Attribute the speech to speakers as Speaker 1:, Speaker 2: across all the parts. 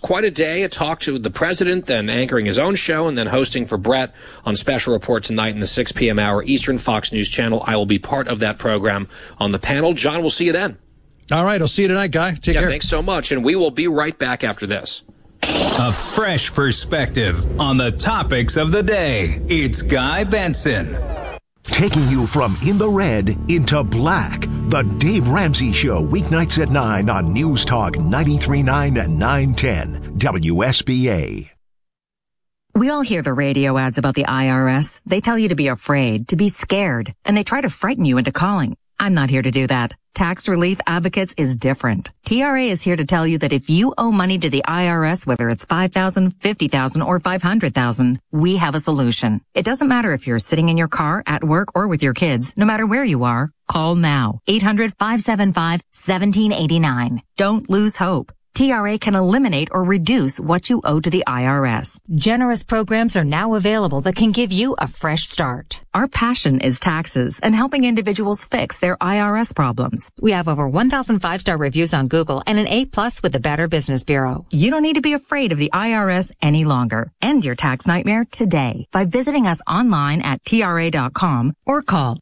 Speaker 1: quite a day. A talk to the president, then anchoring his own show, and then hosting for Brett on Special Report tonight in the 6 p.m. hour Eastern Fox News Channel. I will be part of that program on the panel. John, we'll see you then.
Speaker 2: All right, I'll see you tonight, Guy. Take care.
Speaker 1: Thanks so much, and we will be right back after this.
Speaker 3: A fresh perspective on the topics of the day. It's Guy Benson.
Speaker 4: Taking you from in the red into black. The Dave Ramsey Show, weeknights at 9 on News Talk 93.9 and 910 WSBA.
Speaker 5: We all hear the radio ads about the IRS. They tell you to be afraid, to be scared, and they try to frighten you into calling. I'm not here to do that. Tax Relief Advocates is different. TRA is here to tell you that if you owe money to the IRS, whether it's $5,000, $50,000, or $500,000, we have a solution. It doesn't matter if you're sitting in your car, at work, or with your kids. No matter where you are, call now. 800-575-1789. Don't lose hope. TRA can eliminate or reduce what you owe to the IRS.
Speaker 6: Generous programs are now available that can give you a fresh start.
Speaker 5: Our passion is taxes and helping individuals fix their IRS problems.
Speaker 6: We have over 1,000 5-star reviews on Google and an A+ with the Better Business Bureau.
Speaker 5: You don't need to be afraid of the IRS any longer. End your tax nightmare today by visiting us online at TRA.com or call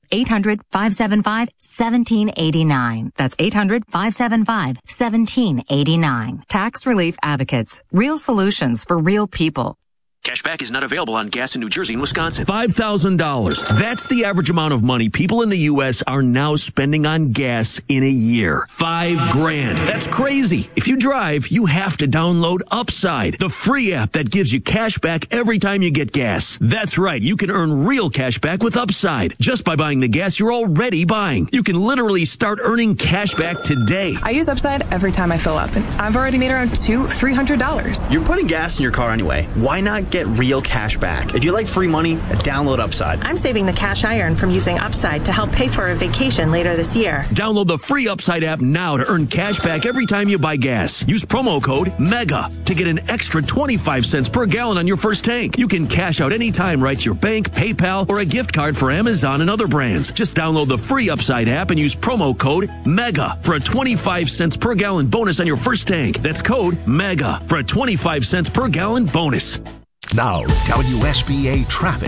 Speaker 5: 800-575-1789. That's 800-575-1789. Tax Relief Advocates. Real solutions for real people.
Speaker 7: Cashback is not available on gas in New Jersey and Wisconsin. $5,000. That's the average amount of money people in the U.S. are now spending on gas in a year. $5,000. That's crazy. If you drive, you have to download Upside, the free app that gives you cash back every time you get gas. That's right. You can earn real cash back with Upside just by buying the gas you're already buying. You can literally start earning cash back today.
Speaker 8: I use Upside every time I fill up, and I've already made around $200-$300.
Speaker 9: You're putting gas in your car anyway. Why not get real cash back? If you like free money, download Upside.
Speaker 8: I'm saving the cash I earn from using Upside to help pay for a vacation later this year.
Speaker 7: Download the free Upside app now to earn cash back every time you buy gas. Use promo code MEGA to get an extra 25 cents per gallon on your first tank. You can cash out anytime right to your bank, PayPal, or a gift card for Amazon and other brands. Just download the free Upside app and use promo code MEGA for a 25 cents per gallon bonus on your first tank. That's code MEGA for a 25 cents per gallon bonus.
Speaker 4: Now, WSBA traffic.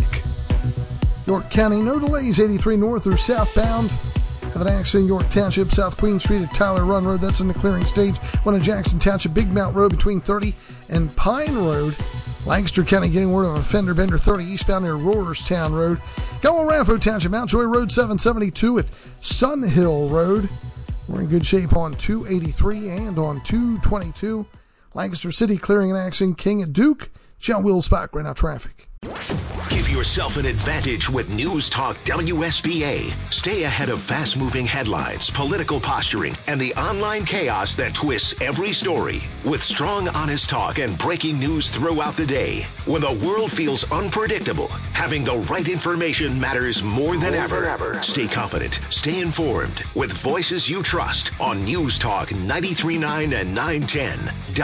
Speaker 10: York County, no delays, 83 north or southbound. Have an accident in York Township, South Queen Street at Tyler Run Road. That's in the clearing stage. One in Jackson Township, Big Mount Road between 30 and Pine Road. Lancaster County getting word of a fender bender 30 eastbound near Roarstown Road. Go on Raffo Township, Mountjoy Road 772 at Sun Hill Road. We're in good shape on 283 and on 222. Lancaster City clearing an accident, King at Duke. John Wills back right now, traffic.
Speaker 4: Give yourself an advantage with News Talk WSBA. Stay ahead of fast-moving headlines, political posturing, and the online chaos that twists every story. With strong, honest talk and breaking news throughout the day. When the world feels unpredictable, having the right information matters more than ever. Stay confident, stay informed, with voices you trust on News Talk 93.9 and 910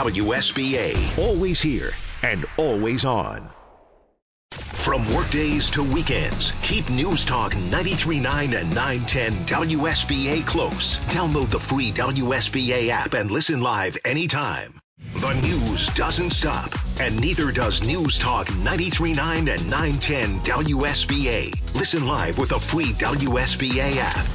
Speaker 4: WSBA. Always here and always on. From workdays to weekends, keep News Talk 93.9 and 910 WSBA close. Download the free WSBA app and listen live anytime. The news doesn't stop, and neither does News Talk 93.9 and 910 WSBA. Listen live with a free WSBA app.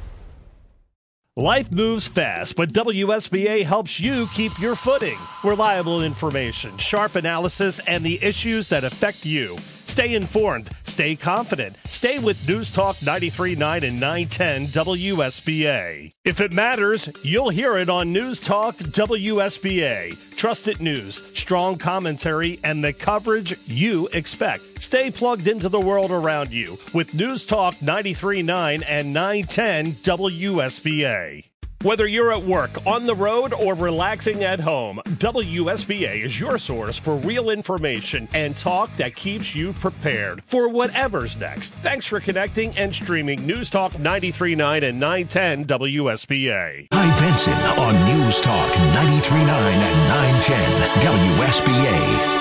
Speaker 11: Life moves fast, but WSBA helps you keep your footing. Reliable information, sharp analysis, and the issues that affect you. Stay informed, stay confident, stay with News Talk 93.9 and 910 WSBA. If it matters, you'll hear it on News Talk WSBA. Trusted news, strong commentary, and the coverage you expect. Stay plugged into the world around you with News Talk 93.9 and 910 WSBA. Whether you're at work, on the road, or relaxing at home, WSBA is your source for real information and talk that keeps you prepared for whatever's next. Thanks for connecting and streaming News Talk 93.9 and 910 WSBA.
Speaker 4: Guy Benson on News Talk 93.9 and 910 WSBA.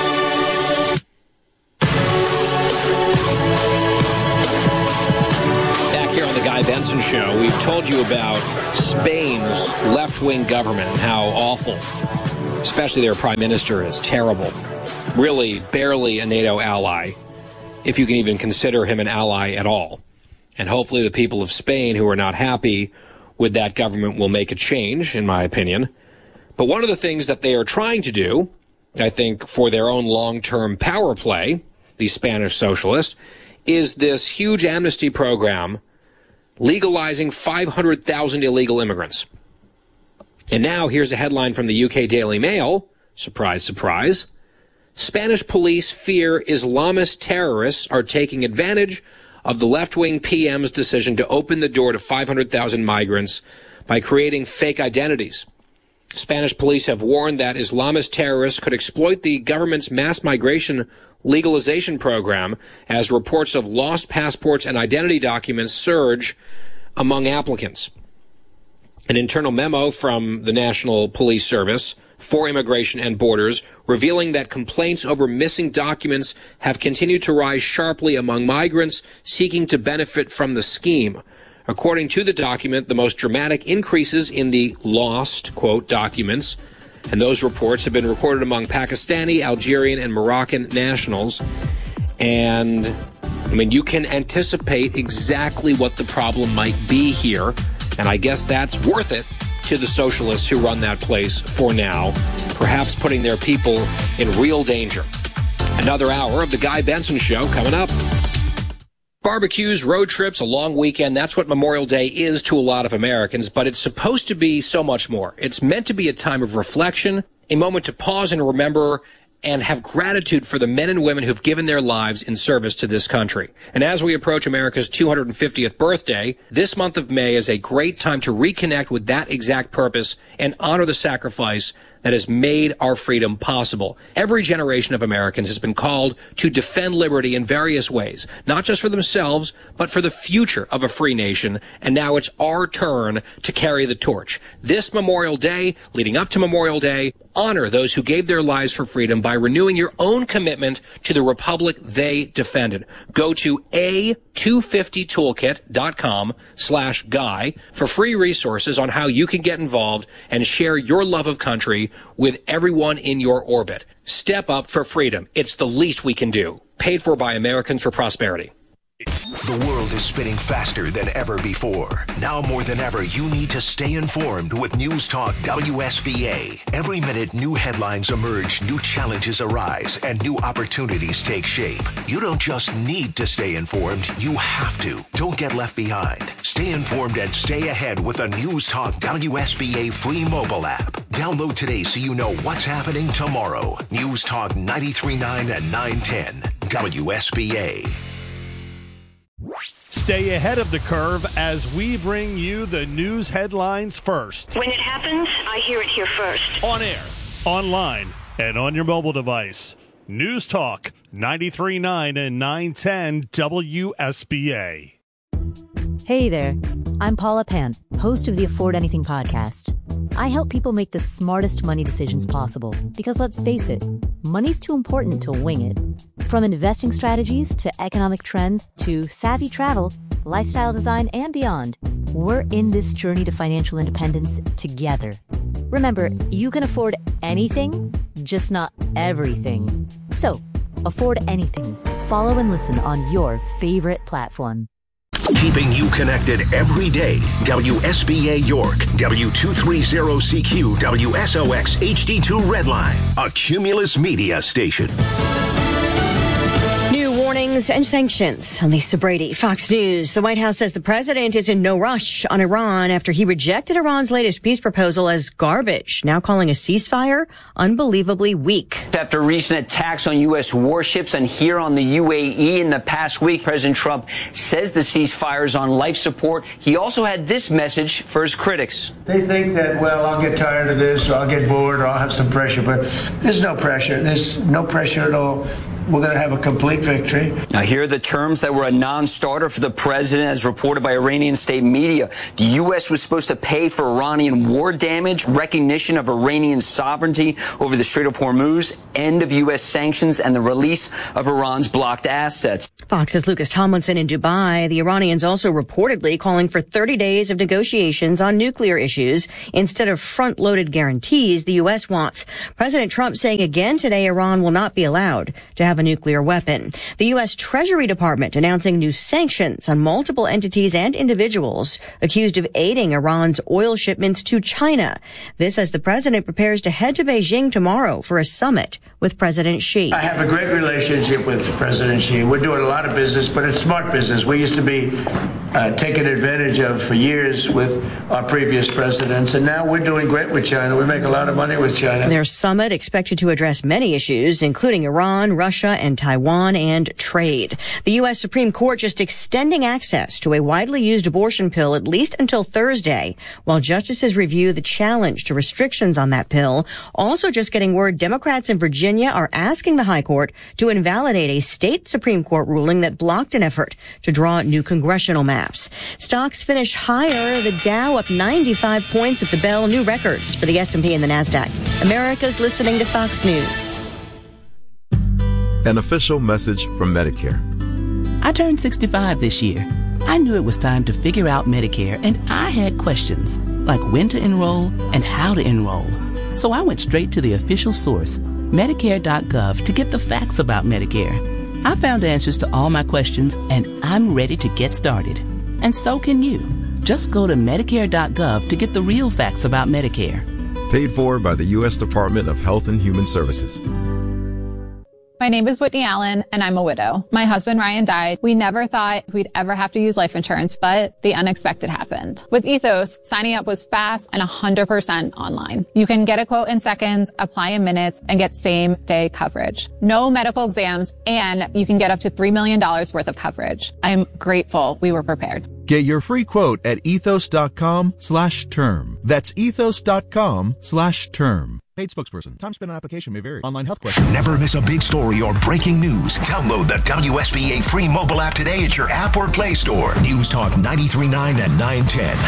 Speaker 1: Guy Benson Show, we've told you about Spain's left-wing government and how awful especially their prime minister, is terrible. Really barely a NATO ally, if you can even consider him an ally at all. And hopefully the people of Spain who are not happy with that government will make a change, in my opinion. But one of the things that they are trying to do, I think, for their own long-term power play, the Spanish socialists, is this huge amnesty program legalizing 500,000 illegal immigrants. And now here's a headline from the UK Daily Mail. Surprise, surprise. Spanish police fear Islamist terrorists are taking advantage of the left-wing PM's decision to open the door to 500,000 migrants by creating fake identities. Spanish police have warned that Islamist terrorists could exploit the government's mass migration legalization program as reports of lost passports and identity documents surge among applicants. An internal memo from the National Police Service for Immigration and Borders revealing that complaints over missing documents have continued to rise sharply among migrants seeking to benefit from the scheme. According to the document, the most dramatic increases in the lost, quote, documents, and those reports have been recorded among Pakistani, Algerian, and Moroccan nationals. And, I mean, you can anticipate exactly what the problem might be here, and I guess that's worth it to the socialists who run that place for now, perhaps putting their people in real danger. Another hour of the Guy Benson Show coming up. Barbecues, road trips, a long weekend, that's what Memorial Day is to a lot of Americans, but it's supposed to be so much more. It's meant to be a time of reflection, a moment to pause and remember and have gratitude for the men and women who've given their lives in service to this country. And as we approach America's 250th birthday, this month of May is a great time to reconnect with that exact purpose and honor the sacrifice that has made our freedom possible. Every generation of Americans has been called to defend liberty in various ways, not just for themselves, but for the future of a free nation. And now it's our turn to carry the torch. This Memorial Day, leading up to Memorial Day, honor those who gave their lives for freedom by renewing your own commitment to the republic they defended. Go to a250toolkit.com/guy for free resources on how you can get involved and share your love of country with everyone in your orbit. Step up for freedom. It's the least we can do. Paid for by Americans for Prosperity.
Speaker 4: The world is spinning faster than ever before. Now more than ever, you need to stay informed with News Talk WSBA. Every minute, new headlines emerge, new challenges arise, and new opportunities take shape. You don't just need to stay informed, you have to. Don't get left behind. Stay informed and stay ahead with a News Talk WSBA free mobile app. Download today so you know what's happening tomorrow. News Talk 93.9 and 910 WSBA.
Speaker 11: Stay ahead of the curve as we bring you the news headlines first.
Speaker 12: When it happens, I hear it here first.
Speaker 11: On air, online, and on your mobile device. News Talk 93.9 and 910 WSBA.
Speaker 13: Hey there, I'm Paula Pant, host of the Afford Anything podcast. I help people make the smartest money decisions possible because, let's face it, money's too important to wing it. From investing strategies to economic trends to savvy travel, lifestyle design, and beyond, we're in this journey to financial independence together. Remember, you can afford anything, just not everything. So, afford anything. Follow and listen on your favorite platform.
Speaker 4: Keeping you connected every day. WSBA York, W230CQ, WSOX HD2 Redline, a Cumulus Media station.
Speaker 14: New warnings and sanctions. Lisa Brady, Fox News. The White House says the president is in no rush on Iran after he rejected Iran's latest peace proposal as garbage, now calling a ceasefire unbelievably weak.
Speaker 15: After recent attacks on U.S. warships and here on the UAE in the past week, President Trump says the ceasefire is on life support. He also had this message for his critics.
Speaker 16: They think that, well, I'll get tired of this, or I'll get bored, or I'll have some pressure, but there's no pressure. There's no pressure at all. we're going to have a complete victory.
Speaker 15: Now, here are the terms that were a non-starter for the president, as reported by Iranian state media. The U.S. was supposed to pay for Iranian war damage, recognition of Iranian sovereignty over the Strait of Hormuz, end of U.S. sanctions, and the release of Iran's blocked assets.
Speaker 14: Fox's Lucas Tomlinson in Dubai. The Iranians also reportedly calling for 30 days of negotiations on nuclear issues instead of front-loaded guarantees the U.S. wants. President Trump saying again today Iran will not be allowed to have a nuclear weapon. The U.S. Treasury Department announcing new sanctions on multiple entities and individuals accused of aiding Iran's oil shipments to China. This as the president prepares to head to Beijing tomorrow for a summit with President Xi.
Speaker 16: I have a great relationship with President Xi. We're doing a lot of business, but it's smart business. We used to be taken advantage of for years with our previous presidents, and now we're doing great with China. We make a lot of money with China.
Speaker 14: Their summit expected to address many issues, including Iran, Russia, and Taiwan, and trade. The U.S. Supreme Court just extending access to a widely used abortion pill at least until Thursday, while justices review the challenge to restrictions on that pill. Also just getting word Democrats in Virginia are asking the High Court to invalidate a state Supreme Court ruling that blocked an effort to draw new congressional maps. Stocks finish higher. The Dow up 95 points at the bell. New records for the S&P and the NASDAQ. America's listening to Fox News.
Speaker 17: An official message from Medicare.
Speaker 18: I turned 65 this year. I knew it was time to figure out Medicare, and I had questions like when to enroll and how to enroll. So I went straight to the official source, Medicare.gov, to get the facts about Medicare. I found answers to all my questions, and I'm ready to get started. And so can you. Just go to Medicare.gov to get the real facts about Medicare.
Speaker 17: Paid for by the U.S. Department of Health and Human Services.
Speaker 19: My name is Whitney Allen, and I'm a widow. My husband, Ryan, died. We never thought we'd ever have to use life insurance, but the unexpected happened. With Ethos, signing up was fast and 100% online. You can get a quote in seconds, apply in minutes, and get same-day coverage. No medical exams, and you can get up to $3 million worth of coverage. I'm grateful we were prepared.
Speaker 20: Get your free quote at ethos.com/term. That's ethos.com/term. Paid spokesperson. Time spent on application may vary. Online health questions.
Speaker 4: Never miss a big story or breaking news. Download the WSBA free mobile app today at your app or Play Store. News Talk 93.9 and 910.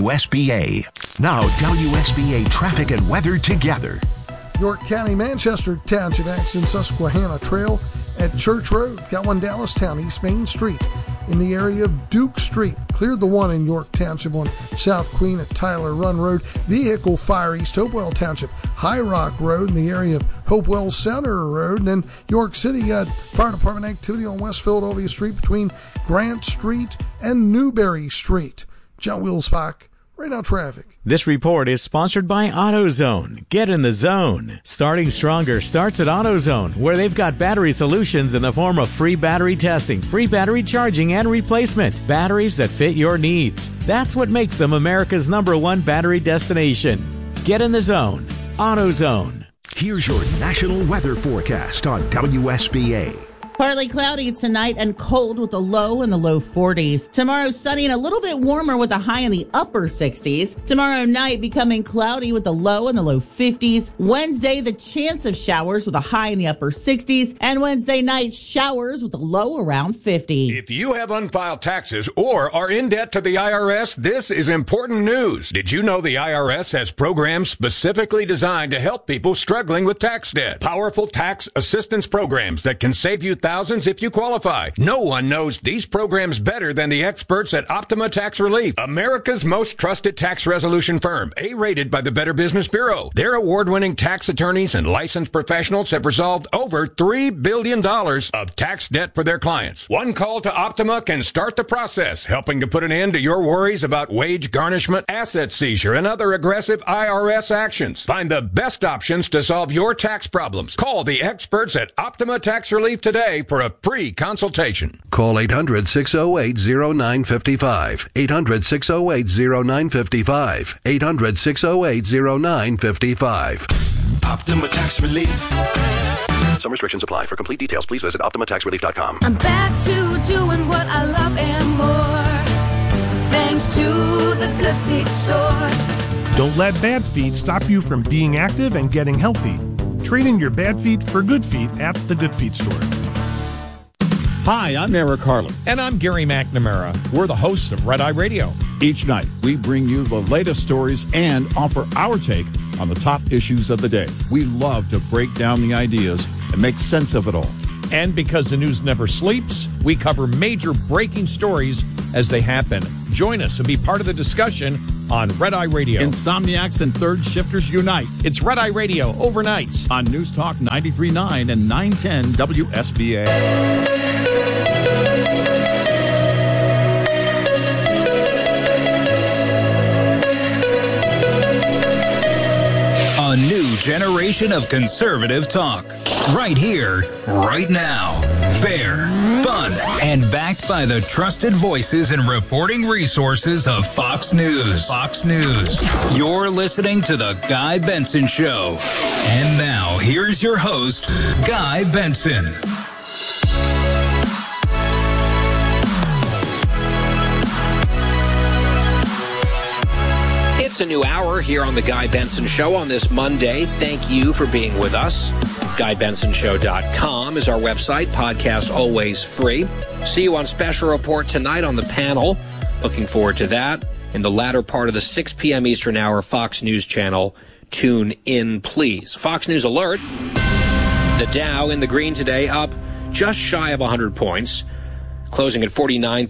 Speaker 4: WSBA. Now, WSBA traffic and weather together.
Speaker 10: York County, Manchester Township accident, Susquehanna Trail at Church Road. Got one Dallastown, East Main Street. In the area of Duke Street. Cleared the one in York Township on South Queen at Tyler Run Road. Vehicle fire East Hopewell Township, High Rock Road in the area of Hopewell Center Road. And then York City got fire department activity on West Philadelphia Street between Grant Street and Newberry Street. John Wilspach, right now traffic.
Speaker 21: This report is sponsored by AutoZone. Get in the zone. Starting Stronger starts at AutoZone, where they've got battery solutions in the form of free battery testing, free battery charging, and replacement. Batteries that fit your needs. That's what makes them America's #1 battery destination. Get in the zone. AutoZone.
Speaker 4: Here's your national weather forecast on WSBA.
Speaker 22: Partly cloudy tonight and cold with a low in the low 40s. Tomorrow sunny and a little bit warmer with a high in the upper 60s. Tomorrow night becoming cloudy with a low in the low 50s. Wednesday, the chance of showers with a high in the upper 60s. And Wednesday night, showers with a low around 50.
Speaker 23: If you have unfiled taxes or are in debt to the IRS, this is important news. Did you know the IRS has programs specifically designed to help people struggling with tax debt? Powerful tax assistance programs that can save you thousands if you qualify. No one knows these programs better than the experts at Optima Tax Relief, America's most trusted tax resolution firm, A-rated by the Better Business Bureau. Their award-winning tax attorneys and licensed professionals have resolved over $3 billion of tax debt for their clients. One call to Optima can start the process, helping to put an end to your worries about wage garnishment, asset seizure, and other aggressive IRS actions. Find the best options to solve your tax problems. Call the experts at Optima Tax Relief today for a free consultation.
Speaker 24: Call 800-608-0955. 800-608-0955. 800-608-0955.
Speaker 4: Optima Tax Relief. Some restrictions apply. For complete details, please visit OptimaTaxRelief.com.
Speaker 25: I'm back to doing what I love and more, thanks to the Good Feet store.
Speaker 26: Don't let bad feet stop you from being active and getting healthy. Trade in your bad feet for good feet at the Good Feet store.
Speaker 2: Hi, I'm Eric Harlan.
Speaker 3: And I'm Gary McNamara. We're the hosts of Red Eye Radio.
Speaker 2: Each night, we bring you the latest stories and offer our take on the top issues of the day. We love to break down the ideas and make sense of it all.
Speaker 3: And because the news never sleeps, we cover major breaking stories as they happen. Join us and be part of the discussion on Red Eye Radio.
Speaker 2: Insomniacs and third shifters unite.
Speaker 3: It's Red Eye Radio overnights
Speaker 2: on News Talk 93.9 and 910 WSBA.
Speaker 5: A new generation of conservative talk. Right here, right now. Fair, fun, and backed by the trusted voices and reporting resources of Fox News. Fox News. You're listening to The Guy Benson Show. And now, here's your host, Guy Benson.
Speaker 1: It's a new hour here on The Guy Benson Show on this Monday. Thank you for being with us. GuyBensonShow.com is our website. Podcast always free. See you on Special Report tonight on the panel. Looking forward to that. In the latter part of the 6 p.m. Eastern Hour Fox News channel. Tune in, please. Fox News alert. The Dow in the green today, up just shy of 100 points. Closing at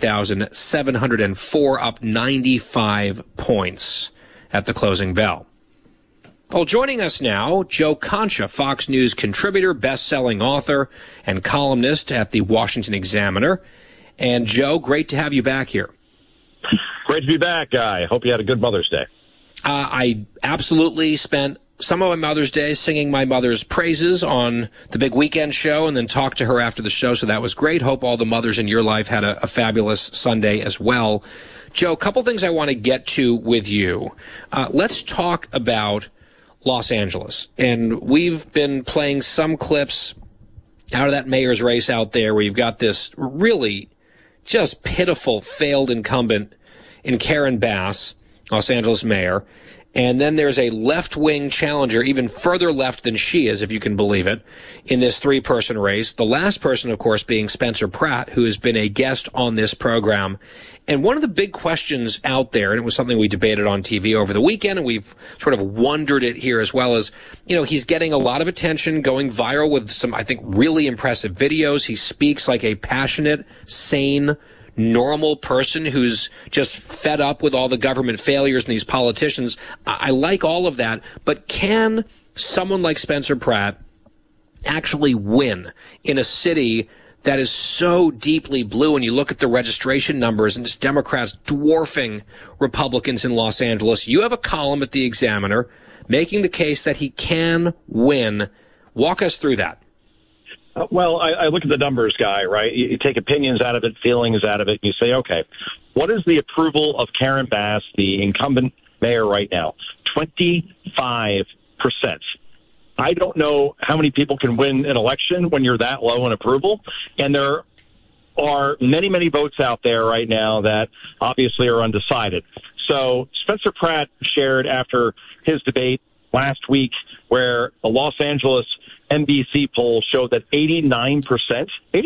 Speaker 1: 49,704, up 95 points at the closing bell. Well, joining us now, Joe Concha, Fox News contributor, best-selling author, and columnist at the Washington Examiner. And Joe, great to have you back here.
Speaker 6: Great to be back, Guy. Hope you had a good Mother's Day.
Speaker 1: I absolutely spent some of my Mother's Day singing my mother's praises on the big weekend show and then talked to her after the show, so that was great. Hope all the mothers in your life had a fabulous Sunday as well. Joe, a couple things I want to get to with you. Let's talk about Los Angeles. And we've been playing some clips out of that mayor's race out there where you've got this really just pitiful failed incumbent in Karen Bass, Los Angeles mayor. And then there's a left-wing challenger, even further left than she is, if you can believe it, in this three-person race. The last person, of course, being Spencer Pratt, who has been a guest on this program. And one of the big questions out there, and it was something we debated on TV over the weekend, and we've sort of wondered it here as well, is, you know, he's getting a lot of attention, going viral with some, I think, really impressive videos. He speaks like a passionate, sane, normal person who's just fed up with all the government failures and these politicians. I like all of that, but can someone like Spencer Pratt actually win in a city that is so deeply blue? And you look at the registration numbers and it's Democrats dwarfing Republicans in Los Angeles. You have a column at the Examiner making the case that he can win. Walk us through that.
Speaker 6: Well, I look at the numbers, Guy, right? You take opinions out of it, feelings out of it, and you say, okay, what is the approval of Karen Bass, the incumbent mayor right now? 25%. I don't know how many people can win an election when you're that low in approval. And there are many, many votes out there right now that obviously are undecided. So Spencer Pratt shared after his debate last week where the Los Angeles NBC poll showed that 89%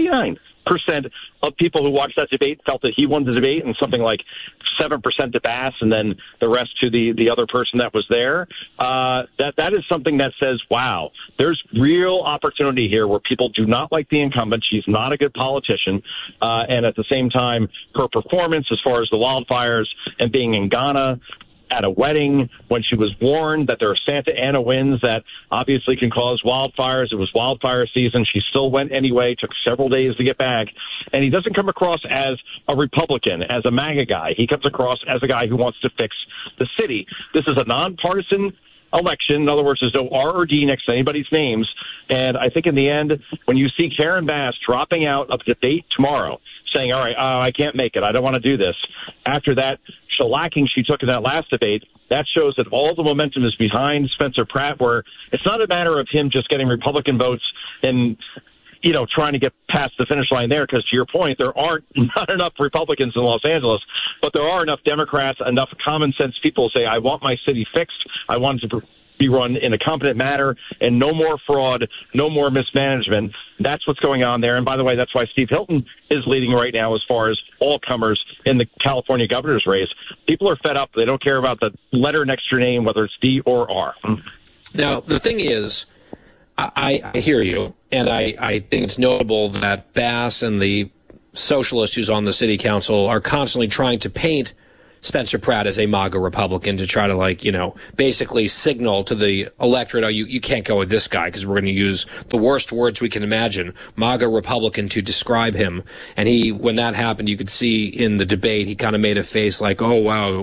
Speaker 6: of people who watched that debate felt that he won the debate, and something like 7% to Bass, and then the rest to the other person that was there. That is something that says, wow, there's real opportunity here where people do not like the incumbent. She's not a good politician. And at the same time, her performance as far as the wildfires and being in Ghana at a wedding when she was warned that there are Santa Ana winds that obviously can cause wildfires. It was wildfire season. She still went anyway, took several days to get back. And he doesn't come across as a Republican, as a MAGA guy. He comes across as a guy who wants to fix the city. This is a nonpartisan election. In other words, there's no R or D next to anybody's names. And I think in the end, when you see Karen Bass dropping out of the debate tomorrow, saying, all right, I can't make it, I don't want to do this, after that shellacking she took in that last debate, that shows that all the momentum is behind Spencer Pratt, where it's not a matter of him just getting Republican votes and, you know, trying to get past the finish line there, because to your point, there aren't not enough Republicans in Los Angeles, but there are enough Democrats, enough common sense people say, I want my city fixed. I want to be run in a competent manner, and no more fraud, no more mismanagement. That's what's going on there. And by the way, that's why Steve Hilton is leading right now as far as all comers in the California governor's race. People are fed up. They don't care about the letter next to your name, whether it's D or R.
Speaker 1: Now, the thing is, I hear you, and I think it's notable that Bass and the socialist who's on the city council are constantly trying to paint Spencer Pratt as a MAGA Republican to try to, basically signal to the electorate, you can't go with this guy because we're going to use the worst words we can imagine, MAGA Republican, to describe him. And when that happened, you could see in the debate, he kind of made a face like, oh, wow,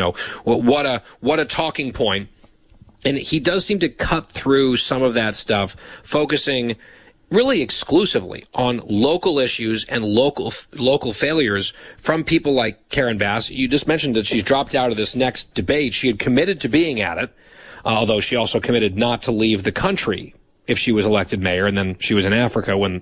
Speaker 1: what a talking point. And he does seem to cut through some of that stuff, focusing really exclusively on local issues and local failures from people like Karen Bass. You just mentioned that she's dropped out of this next debate. She had committed to being at it, although she also committed not to leave the country if she was elected mayor. And then she was in Africa when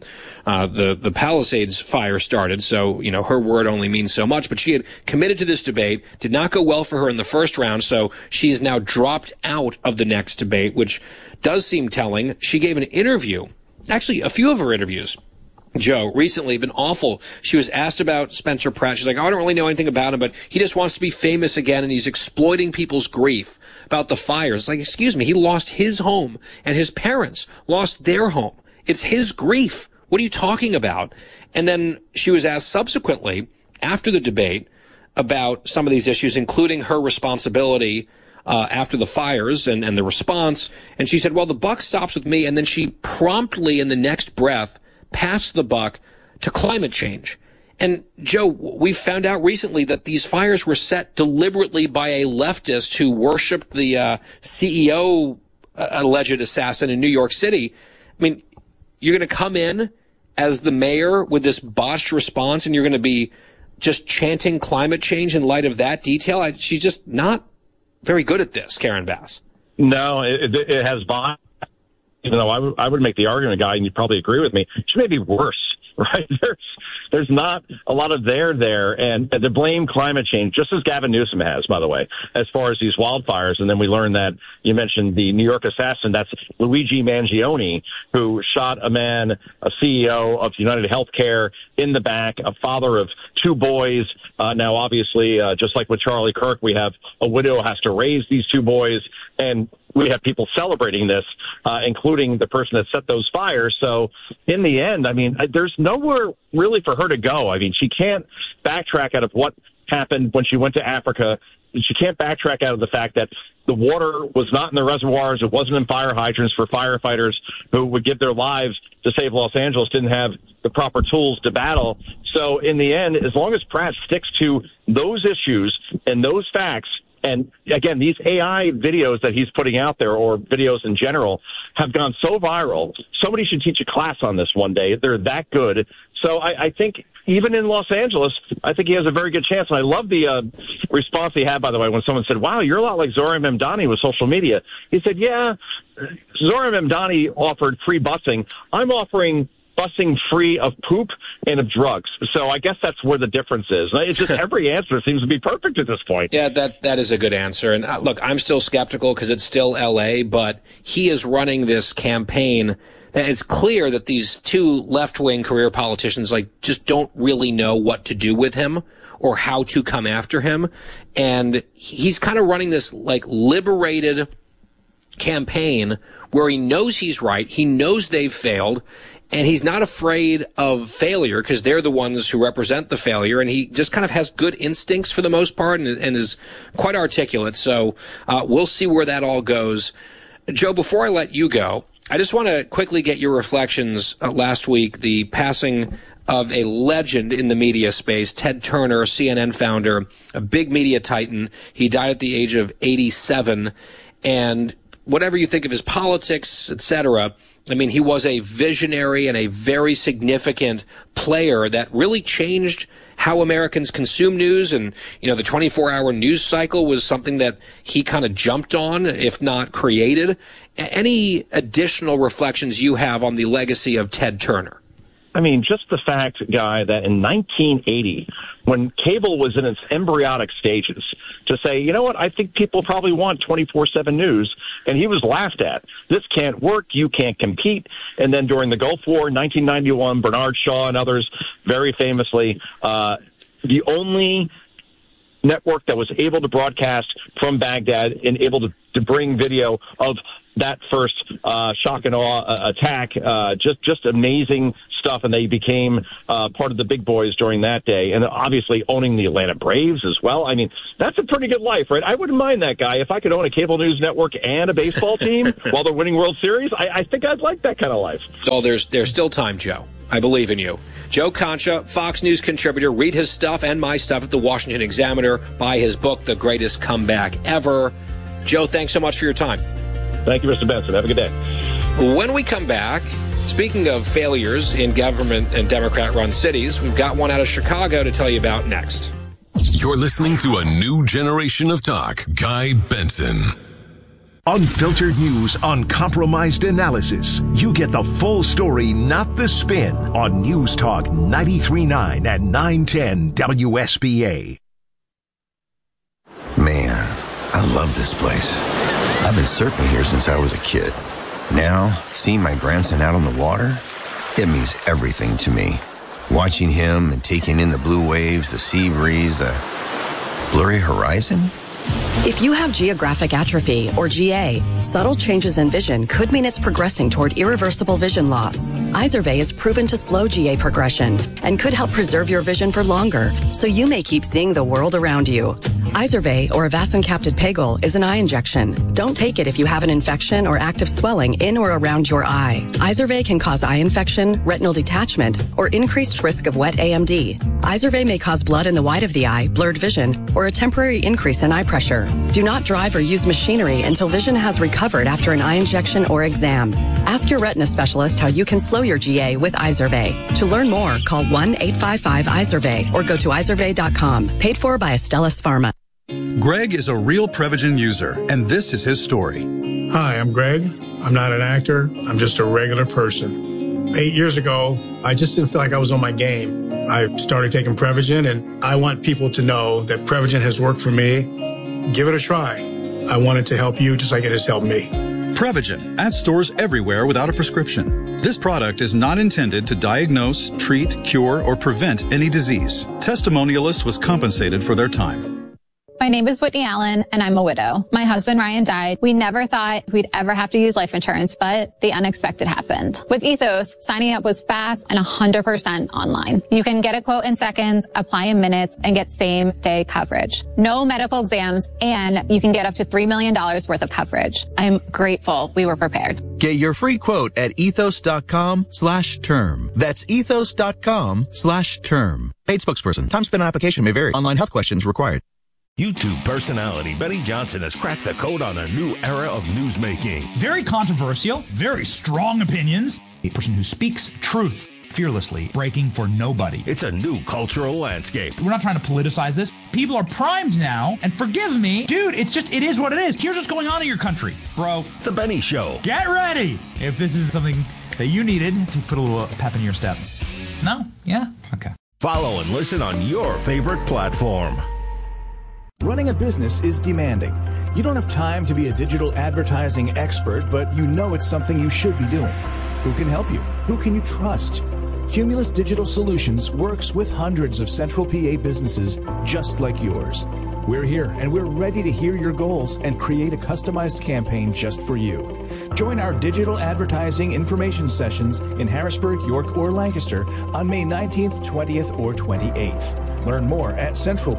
Speaker 1: the Palisades fire started. So, her word only means so much. But she had committed to this debate, did not go well for her in the first round. So she's now dropped out of the next debate, which does seem telling. She gave an interview. Actually, a few of her interviews, Joe, recently have been awful. She was asked about Spencer Pratt. She's like, I don't really know anything about him, but he just wants to be famous again, and he's exploiting people's grief about the fires. It's like, excuse me, he lost his home, and his parents lost their home. It's his grief. What are you talking about? And then she was asked subsequently, after the debate, about some of these issues, including her responsibility after the fires and the response. And she said, well, the buck stops with me. And then she promptly, in the next breath, passed the buck to climate change. And, Joe, we found out recently that these fires were set deliberately by a leftist who worshipped the CEO alleged assassin in New York City. I mean, you're going to come in as the mayor with this botched response, and you're going to be just chanting climate change in light of that detail? She's just not very good at this, Karen Bass.
Speaker 6: No, it has bias. Even though I would make the argument, Guy, and you'd probably agree with me, she may be worse, right? There's not a lot of there, and to blame climate change, just as Gavin Newsom has, by the way, as far as these wildfires. And then we learned that you mentioned the New York assassin. That's Luigi Mangione, who shot a man, a CEO of United Healthcare, in the back, a father of two boys. Now, obviously, just like with Charlie Kirk, we have a widow has to raise these two boys, and we have people celebrating this, including the person that set those fires. So in the end, I mean, there's nowhere really for her to go. I mean, she can't backtrack out of what happened when she went to Africa. She can't backtrack out of the fact that the water was not in the reservoirs. It wasn't in fire hydrants for firefighters who would give their lives to save Los Angeles, didn't have the proper tools to battle. So in the end, as long as Pratt sticks to those issues and those facts, and again, these AI videos that he's putting out there, or videos in general, have gone so viral. Somebody should teach a class on this one day. They're that good. So I think even in Los Angeles, I think he has a very good chance. And I love the response he had, by the way, when someone said, wow, you're a lot like Zohran Mamdani with social media. He said, yeah, Zohran Mamdani offered free busing. I'm offering busing free of poop and of drugs. So I guess that's where the difference is. It's just every answer seems to be perfect at this point.
Speaker 1: Yeah, that is a good answer. And look, I'm still skeptical because it's still L.A., but he is running this campaign. It's clear that these two left-wing career politicians just don't really know what to do with him or how to come after him. And he's kind of running this liberated campaign where he knows he's right. He knows they've failed. And he's not afraid of failure because they're the ones who represent the failure. And he just kind of has good instincts for the most part and is quite articulate. So we'll see where that all goes. Joe, before I let you go, I just want to quickly get your reflections. Last week, the passing of a legend in the media space, Ted Turner, CNN founder, a big media titan. He died at the age of 87. And whatever you think of his politics, etc., I mean, he was a visionary and a very significant player that really changed how Americans consume news. And, the 24-hour news cycle was something that he kind of jumped on, if not created. Any additional reflections you have on the legacy of Ted Turner?
Speaker 6: I mean, just the fact, Guy, that in 1980, when cable was in its embryonic stages, to say, you know what, I think people probably want 24/7 news, and he was laughed at. This can't work. You can't compete. And then during the Gulf War in 1991, Bernard Shaw and others very famously, the only network that was able to broadcast from Baghdad and able to bring video of that first shock and awe attack, just amazing stuff, and they became part of the big boys during that day, and obviously owning the Atlanta Braves as well. I mean, that's a pretty good life, right? I wouldn't mind that, Guy. If I could own a cable news network and a baseball team while they're winning World Series, I think I'd like that kind of life.
Speaker 1: Oh, there's still time, Joe. I believe in you. Joe Concha, Fox News contributor. Read his stuff and my stuff at the Washington Examiner. Buy his book, The Greatest Comeback Ever. Joe, thanks so much for your time.
Speaker 6: Thank you, Mr. Benson. Have a good day.
Speaker 1: When we come back, speaking of failures in government and Democrat-run cities, we've got one out of Chicago to tell you about next.
Speaker 7: You're listening to a new generation of talk. Guy Benson.
Speaker 4: Unfiltered news, uncompromised analysis. You get the full story, not the spin, on News Talk 93.9 and 910 WSBA.
Speaker 8: Man, I love this place. I've been surfing here since I was a kid. Now, seeing my grandson out on the water, it means everything to me. Watching him and taking in the blue waves, the sea breeze, the blurry horizon.
Speaker 9: If you have geographic atrophy, or GA, subtle changes in vision could mean it's progressing toward irreversible vision loss. Izervay is proven to slow GA progression and could help preserve your vision for longer, so you may keep seeing the world around you. Izervay, or avacincaptad pegol, is an eye injection. Don't take it if you have an infection or active swelling in or around your eye. Izervay can cause eye infection, retinal detachment, or increased risk of wet AMD. Izervay may cause blood in the white of the eye, blurred vision, or a temporary increase in eye pressure. Do not drive or use machinery until vision has recovered after an eye injection or exam. Ask your retina specialist how you can slow your GA with Izervay. To learn more, call 1-855-IZERVAY or go to izervay.com. Paid for by Astellas Pharma.
Speaker 11: Greg is a real Prevagen user, and this is his story.
Speaker 12: Hi, I'm Greg. I'm not an actor. I'm just a regular person. 8 years ago, I just didn't feel like I was on my game. I started taking Prevagen, and I want people to know that Prevagen has worked for me. Give it a try. I want it to help you just like it has helped me.
Speaker 11: Prevagen, at stores everywhere without a prescription. This product is not intended to diagnose, treat, cure, or prevent any disease. Testimonialist was compensated for their time.
Speaker 19: My name is Whitney Allen, and I'm a widow. My husband, Ryan, died. We never thought we'd ever have to use life insurance, but the unexpected happened. With Ethos, signing up was fast and 100% online. You can get a quote in seconds, apply in minutes, and get same-day coverage. No medical exams, and you can get up to $3 million worth of coverage. I'm grateful we were prepared.
Speaker 20: Get your free quote at ethos.com/term. That's ethos.com/term. Paid spokesperson. Time spent on application may vary. Online health questions required.
Speaker 4: YouTube personality Benny Johnson has cracked the code on a new era of newsmaking.
Speaker 24: Very controversial, very strong opinions. A person who speaks truth fearlessly, breaking for nobody.
Speaker 4: It's a new cultural landscape.
Speaker 24: We're not trying to politicize this. People are primed now, and forgive me, dude, it is what it is. Here's what's going on in your country, bro.
Speaker 4: The Benny Show.
Speaker 24: Get ready if this is something that you needed to put a little pep in your step. No? Yeah? Okay.
Speaker 4: Follow and listen on your favorite platform.
Speaker 27: Running a business is demanding. You don't have time to be a digital advertising expert, but you know it's something you should be doing. Who can help you? Who can you trust? Cumulus Digital Solutions works with hundreds of Central PA businesses just like yours. We're here and we're ready to hear your goals and create a customized campaign just for you. Join our digital advertising information sessions in Harrisburg, York, or Lancaster on May 19th, 20th, or 28th. Learn more at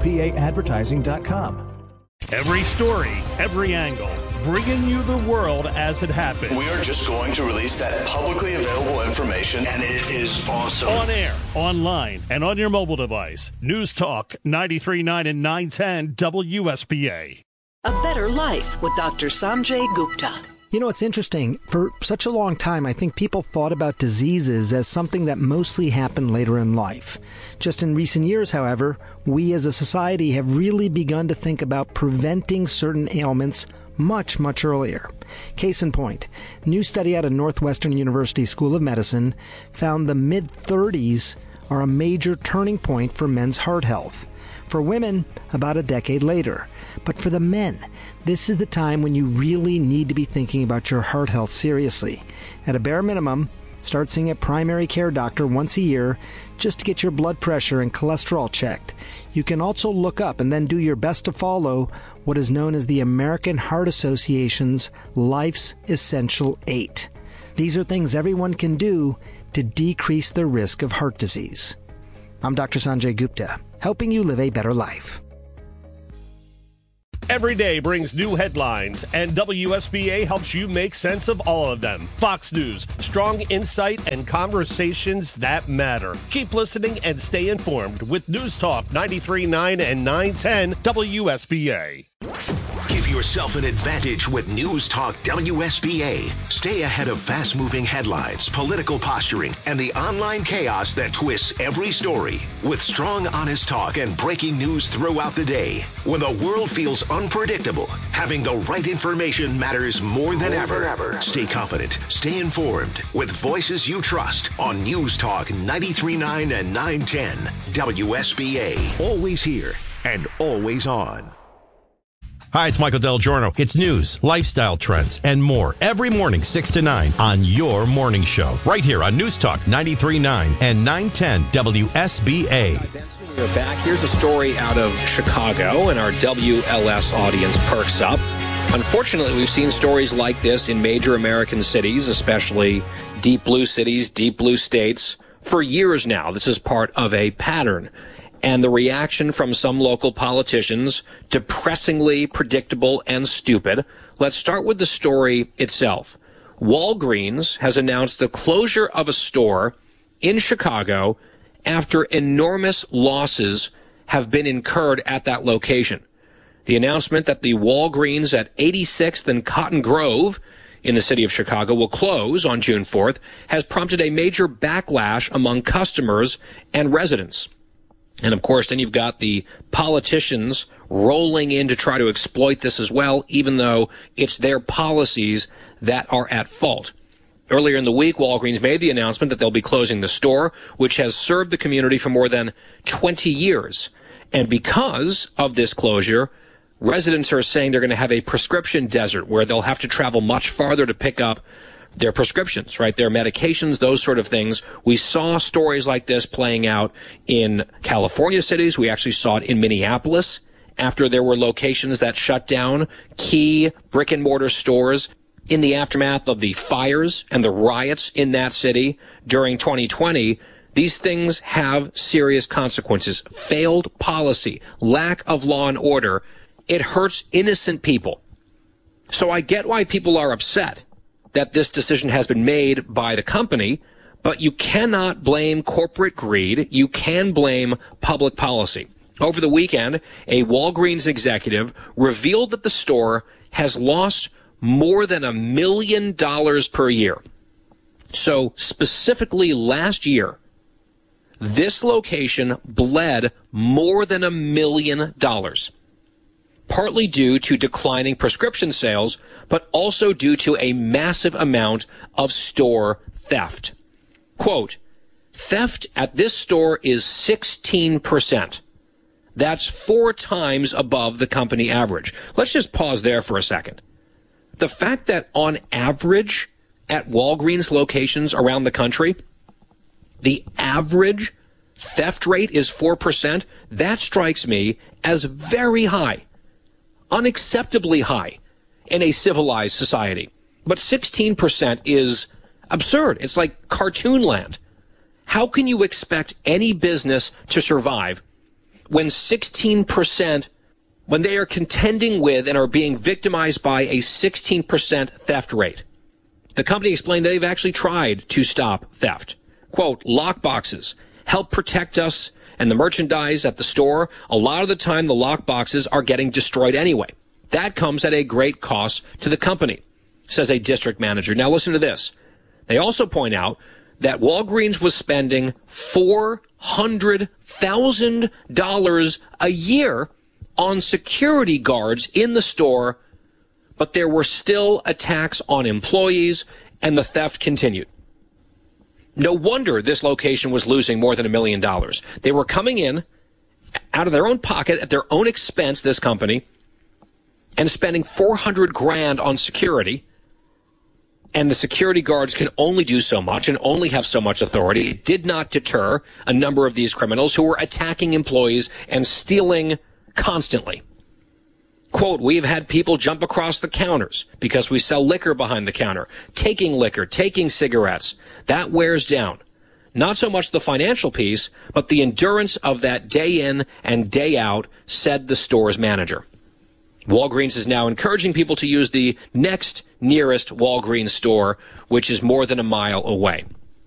Speaker 27: centralpaadvertising.com.
Speaker 28: Every story, every angle, bringing you the world as it happens.
Speaker 29: We are just going to release that publicly available information, and it is awesome.
Speaker 28: On air, online, and on your mobile device. News Talk 93.9 and 910 WSBA.
Speaker 30: A Better Life with Dr. Sanjay Gupta.
Speaker 31: You know, it's interesting. For such a long time, I think people thought about diseases as something that mostly happened later in life. Just in recent years, however, we as a society have really begun to think about preventing certain ailments much, much earlier. Case in point, new study out of Northwestern University School of Medicine found the mid-30s are a major turning point for men's heart health. For women, about a decade later. But for the men, this is the time when you really need to be thinking about your heart health seriously. At a bare minimum, start seeing a primary care doctor once a year just to get your blood pressure and cholesterol checked. You can also look up and then do your best to follow what is known as the American Heart Association's Life's Essential 8. These are things everyone can do to decrease the risk of heart disease. I'm Dr. Sanjay Gupta, helping you live a better life.
Speaker 28: Every day brings new headlines, and WSBA helps you make sense of all of them. Fox News, strong insight and conversations that matter. Keep listening and stay informed with News Talk 93.9 and 910 WSBA.
Speaker 4: Give yourself an advantage with News Talk WSBA. Stay ahead of fast-moving headlines, political posturing, and the online chaos that twists every story. With strong, honest talk and breaking news throughout the day. When the world feels unpredictable, having the right information matters more than ever. Stay confident, stay informed, with voices you trust on News Talk 93.9 and 910 WSBA. Always here and always on.
Speaker 10: Hi, it's Michael Del Giorno. It's news, lifestyle trends, and more every morning, 6 to 9 on your morning show. Right here on News Talk 93.9 and 910 WSBA.
Speaker 1: We're back. Here's a story out of Chicago, and our WLS audience perks up. Unfortunately, we've seen stories like this in major American cities, especially deep blue cities, deep blue states, for years now. This is part of a pattern. And the reaction from some local politicians, depressingly predictable and stupid. Let's start with the story itself. Walgreens has announced the closure of a store in Chicago after enormous losses have been incurred at that location. The announcement that the Walgreens at 86th and Cotton Grove in the city of Chicago will close on June 4th has prompted a major backlash among customers and residents. And, of course, then you've got the politicians rolling in to try to exploit this as well, even though it's their policies that are at fault. Earlier in the week, Walgreens made the announcement that they'll be closing the store, which has served the community for more than 20 years. And because of this closure, residents are saying they're going to have a prescription desert where they'll have to travel much farther to pick up their prescriptions, right? Their medications, those sort of things. We saw stories like this playing out in California cities. We actually saw it in Minneapolis after there were locations that shut down key brick and mortar stores in the aftermath of the fires and the riots in that city during 2020. These things have serious consequences. Failed policy, lack of law and order. It hurts innocent people. So I get why people are upset that this decision has been made by the company, but you cannot blame corporate greed. You can blame public policy. Over the weekend, a Walgreens executive revealed that the store has lost more than $1 million per year. So specifically last year, this location bled more than $1 million. Partly due to declining prescription sales, but also due to a massive amount of store theft. Quote, theft at this store is 16%. That's 4 times above the company average. Let's just pause there for a second. The fact that on average at Walgreens locations around the country, the average theft rate is 4%, that strikes me as very high. Unacceptably high in a civilized society. But 16% is absurd. It's like cartoon land. How can you expect any business to survive when 16%, when they are contending with and are being victimized by a 16% theft rate? The company explained they've actually tried to stop theft. Quote, lock boxes help protect us and the merchandise at the store. A lot of the time, the lock boxes are getting destroyed anyway. That comes at a great cost to the company, says a district manager. Now listen to this. They also point out that Walgreens was spending $400,000 a year on security guards in the store but there were still attacks on employees, and the theft continued. No wonder this location was losing more than $1 million. They were coming in out of their own pocket at their own expense, this company, and spending $400,000 on security. And the security guards can only do so much and only have so much authority. It did not deter a number of these criminals who were attacking employees and stealing constantly. Quote, we've had people jump across the counters because we sell liquor behind the counter, taking liquor, taking cigarettes. That wears down. Not so much the financial piece, but the endurance of that day in and day out, said the store's manager. Walgreens is now encouraging people to use the next nearest Walgreens store, which is more than a mile away.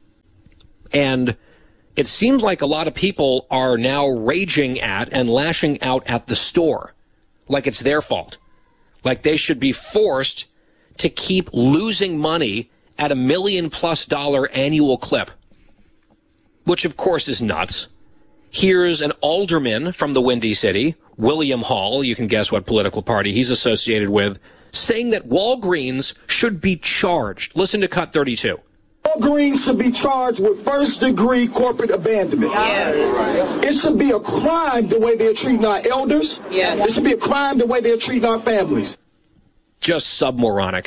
Speaker 1: And it seems like a lot of people are now raging at and lashing out at the store, like it's their fault. Like they should be forced to keep losing money at $1 million+ annual clip, which of course is nuts. Here's an alderman from the Windy City, William Hall, you can guess what political party he's associated with, saying that Walgreens should be charged. Listen to Cut 32.
Speaker 13: Walgreens should be charged with first-degree corporate abandonment. Yes. It should be a crime the way they're treating our elders. Yes. It should be a crime the way they're treating our families.
Speaker 1: Just submoronic.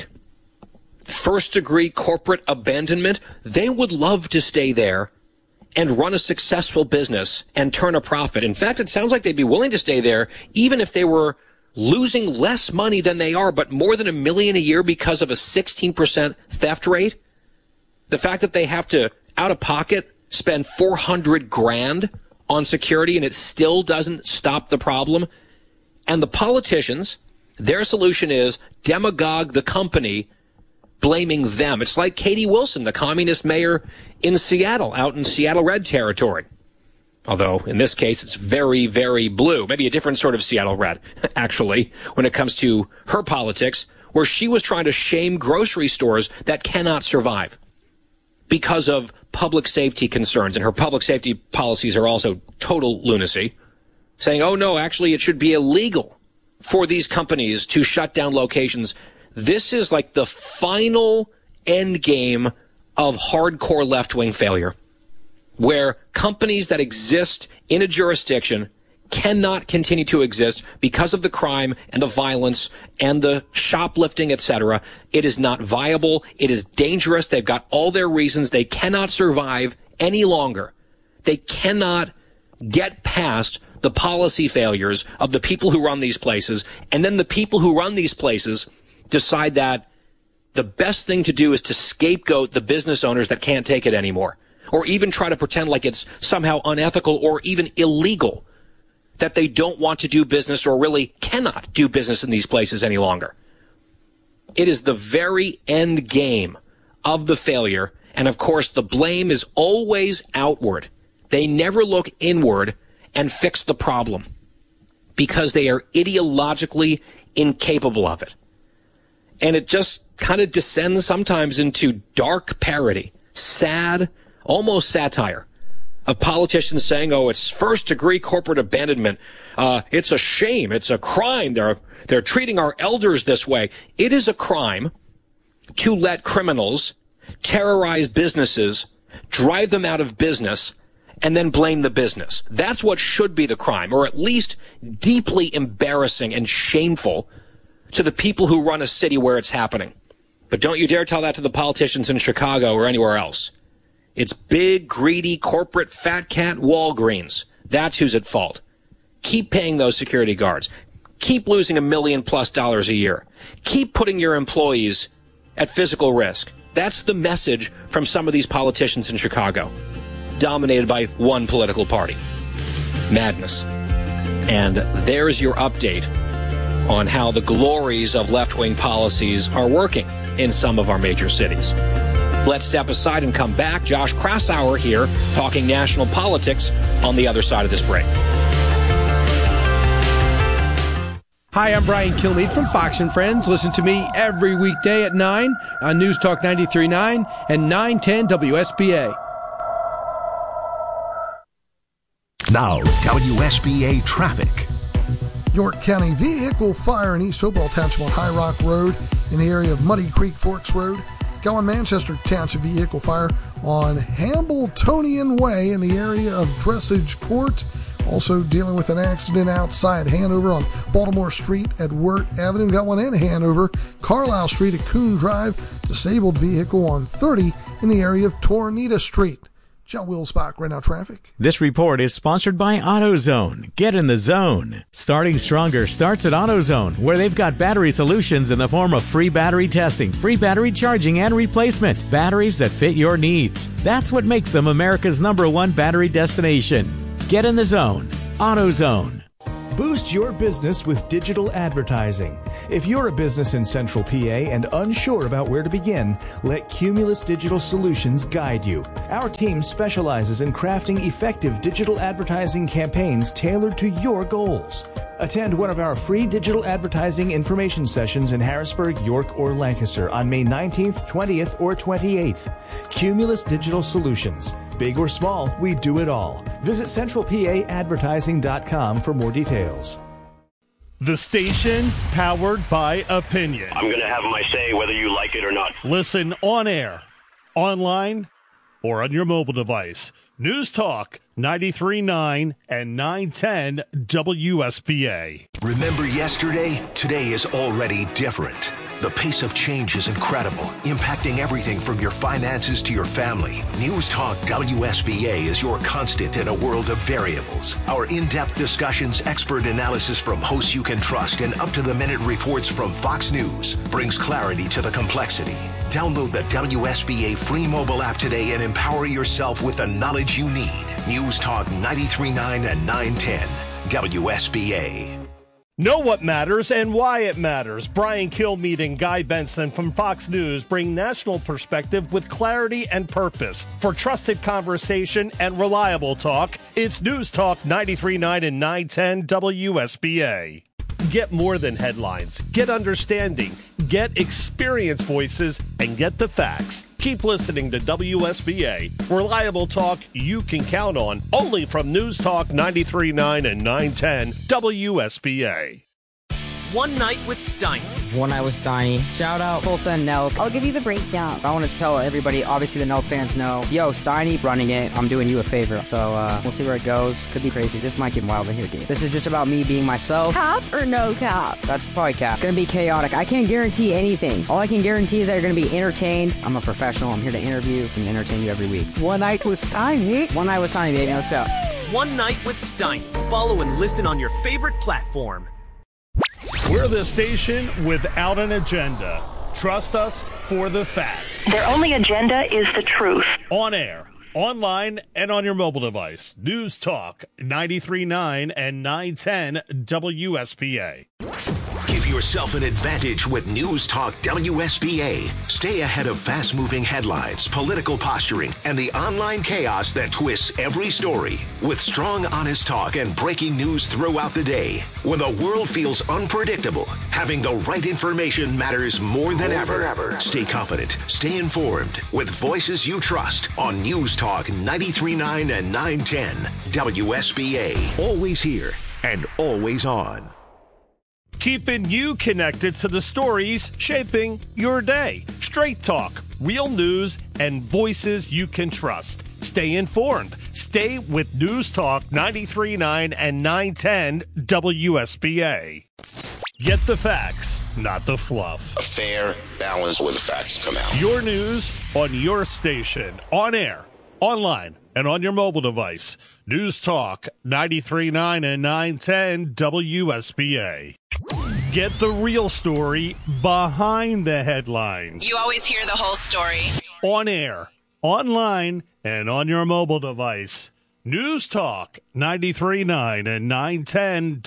Speaker 1: First-degree corporate abandonment? They would love to stay there and run a successful business and turn a profit. In fact, it sounds like they'd be willing to stay there even if they were losing less money than they are, but more than $1 million a year because of a 16% theft rate. The fact that they have to, out of pocket, spend $400,000 on security and it still doesn't stop the problem. And the politicians, their solution is demagogue the company, blaming them. It's like Katie Wilson, the communist mayor in Seattle, out in Seattle red territory. Although, in this case, it's very, very blue. Maybe a different sort of Seattle red, actually, when it comes to her politics, where she was trying to shame grocery stores that cannot survive because of public safety concerns. And her public safety policies are also total lunacy, saying, oh, no, actually, it should be illegal for these companies to shut down locations. This is like the final end game of hardcore left-wing failure, where companies that exist in a jurisdiction cannot continue to exist because of the crime and the violence and the shoplifting, etc. It is not viable. It is dangerous. They've got all their reasons. They cannot survive any longer. They cannot get past the policy failures of the people who run these places. And then the people who run these places decide that the best thing to do is to scapegoat the business owners that can't take it anymore, or even try to pretend like it's somehow unethical or even illegal that they don't want to do business or really cannot do business in these places any longer. It is the very end game of the failure. And of course, the blame is always outward. They never look inward and fix the problem because they are ideologically incapable of it. And it just kind of descends sometimes into dark parody, sad, almost satire of politicians saying, oh, it's first-degree corporate abandonment. It's a shame. It's a crime. They're treating our elders this way. It is a crime to let criminals terrorize businesses, drive them out of business, and then blame the business. That's what should be the crime, or at least deeply embarrassing and shameful to the people who run a city where it's happening. But don't you dare tell that to the politicians in Chicago or anywhere else. It's big, greedy, corporate, fat cat Walgreens. That's who's at fault. Keep paying those security guards. Keep losing $1 million+ a year. Keep putting your employees at physical risk. That's the message from some of these politicians in Chicago, dominated by one political party. Madness. And there's your update on how the glories of left-wing policies are working in some of our major cities. Let's step aside and come back. Josh Kraushaar here talking national politics on the other side of this break.
Speaker 14: Hi, I'm Brian Kilmeade from Fox & Friends. Listen to me every weekday at 9 on News Talk 93.9 and 910 WSBA.
Speaker 4: Now, WSBA traffic.
Speaker 2: York County vehicle fire in East Hopewell Township on High Rock Road in the area of Muddy Creek Forks Road. Gullen Manchester Township vehicle fire on Hambletonian Way in the area of Dressage Court. Also dealing with an accident outside Hanover on Baltimore Street at Wirt Avenue. Got one in Hanover. Carlisle Street at Coon Drive. Disabled vehicle on 30 in the area of Tornita Street. John Wilsbach, right now traffic.
Speaker 3: This report is sponsored by AutoZone. Get in the zone. Starting Stronger starts at AutoZone, where they've got battery solutions in the form of free battery testing, free battery charging, and replacement. Batteries that fit your needs. That's what makes them America's #1 battery destination. Get in the zone. AutoZone.
Speaker 27: Boost your business with digital advertising. If you're a business in Central PA and unsure about where to begin, let Cumulus Digital Solutions guide you. Our team specializes in crafting effective digital advertising campaigns tailored to your goals. Attend one of our free digital advertising information sessions in Harrisburg, York, or Lancaster on May 19th, 20th, or 28th. Cumulus Digital Solutions. Big or small, we do it all. Visit centralpaadvertising.com for more details.
Speaker 28: The station powered by opinion.
Speaker 15: I'm going to have my say whether you like it or not.
Speaker 28: Listen on air, online, or on your mobile device. News Talk 93.9 and 910 WSBA.
Speaker 4: Remember yesterday? Today is already different. The pace of change is incredible, impacting everything from your finances to your family. News Talk WSBA is your constant in a world of variables. Our in-depth discussions, expert analysis from hosts you can trust, and up-to-the-minute reports from Fox News brings clarity to the complexity. Download the WSBA free mobile app today and empower yourself with the knowledge you need. News Talk 93.9 and 910 WSBA.
Speaker 28: Know what matters and why it matters. Brian Kilmeade and Guy Benson from Fox News bring national perspective with clarity and purpose. For trusted conversation and reliable talk, it's News Talk 93.9 and 910 WSBA. Get more than headlines. Get understanding. Get experienced voices and get the facts. Keep listening to WSBA. Reliable talk you can count on. Only from News Talk 93.9 and 910 WSBA.
Speaker 16: One Night with Steiny.
Speaker 17: One Night with Steiny. Shout out Tulsa and Nelk.
Speaker 18: I'll give you the breakdown.
Speaker 17: I want to tell everybody, obviously the Nelk fans know, yo, Steiny running it. I'm doing you a favor. So we'll see where it goes. Could be crazy. This might get wild in here, dude. This is just about me being myself.
Speaker 18: Cap or no cap?
Speaker 17: That's probably cap. Gonna be chaotic. I can't guarantee anything. All I can guarantee is that you're gonna be entertained. I'm a professional. I'm here to interview and entertain you every week.
Speaker 18: One Night with Steiny.
Speaker 17: One Night with Steiny, baby. Let's go.
Speaker 16: One Night with Steiny. Follow and listen on your favorite platform.
Speaker 28: We're the station without an agenda. Trust us for the facts.
Speaker 21: Their only agenda is the truth.
Speaker 28: On air, online, and on your mobile device. News Talk 93.9 and 910 WSBA.
Speaker 4: Give yourself an advantage with News Talk WSBA. Stay ahead of fast-moving headlines, political posturing, and the online chaos that twists every story. With strong, honest talk and breaking news throughout the day. When the world feels unpredictable, having the right information matters more than ever. Stay confident, stay informed, with voices you trust on News Talk 93.9 and 910 WSBA. Always here and always on.
Speaker 28: Keeping you connected to the stories shaping your day. Straight talk, real news, and voices you can trust. Stay informed. Stay with News Talk 93.9 and 910 WSBA. Get the facts, not the fluff.
Speaker 29: A fair balance where the facts come out.
Speaker 28: Your news on your station, on air, online, and on your mobile device. News Talk 93.9 and 910 WSBA. Get the real story behind the headlines.
Speaker 22: You always hear the whole story.
Speaker 28: On air, online, and on your mobile device. News Talk 93.9 and 910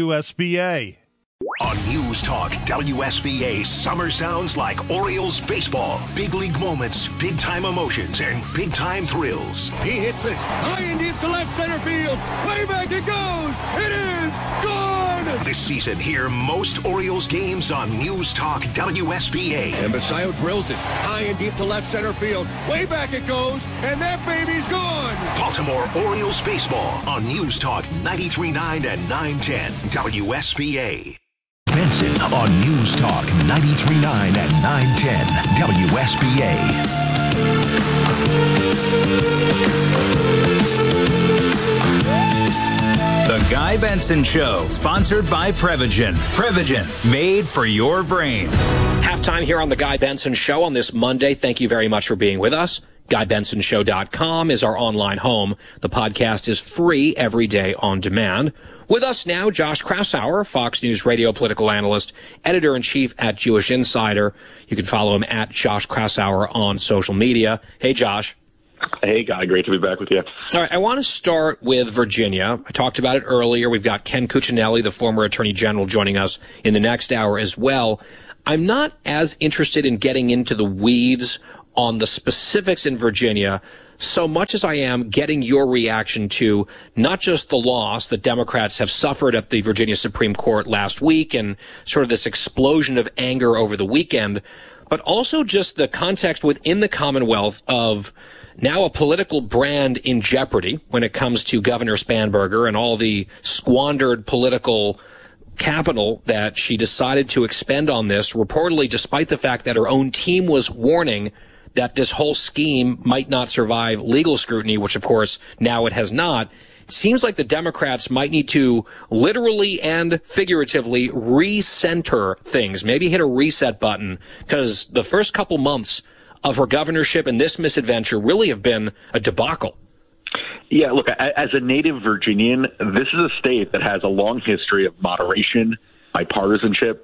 Speaker 28: WSBA.
Speaker 4: On News Talk WSBA, summer sounds like Orioles baseball. Big league moments, big-time emotions, and big-time thrills.
Speaker 23: He hits this high and deep to left center field. Way back it goes. It is gone.
Speaker 4: This season, hear most Orioles games on News Talk WSBA.
Speaker 23: And Basayo drills it high and deep to left center field. Way back it goes, and that baby's gone.
Speaker 4: Baltimore more Orioles baseball on News Talk 93.9 and 910 WSBA. Benson on News Talk 93.9 and 910 WSBA.
Speaker 5: The Guy Benson Show, sponsored by Prevagen. Prevagen, made for your brain.
Speaker 1: Halftime here on The Guy Benson Show on this Monday. Thank you very much for being with us. GuyBensonShow.com is our online home. The podcast is free every day on demand. With us now, Josh Kraushaar, Fox News radio political analyst, editor-in-chief at Jewish Insider. You can follow him at Josh Kraushaar on social media. Hey, Josh.
Speaker 6: Hey, Guy. Great to be back with you.
Speaker 1: All right, I want to start with Virginia. I talked about it earlier. We've got Ken Cuccinelli, the former Attorney General, joining us in the next hour as well. I'm not as interested in getting into the weeds on the specifics in Virginia so much as I am getting your reaction to not just the loss that Democrats have suffered at the Virginia Supreme Court last week and sort of this explosion of anger over the weekend, but also just the context within the Commonwealth of now a political brand in jeopardy when it comes to Governor Spanberger and all the squandered political capital that she decided to expend on this, reportedly despite the fact that her own team was warning that this whole scheme might not survive legal scrutiny, which, of course, now it has not. It seems like the Democrats might need to literally and figuratively recenter things, maybe hit a reset button, because the first couple months of her governorship and this misadventure really have been a debacle.
Speaker 6: Yeah, look, as a native Virginian, this is a state that has a long history of moderation, bipartisanship,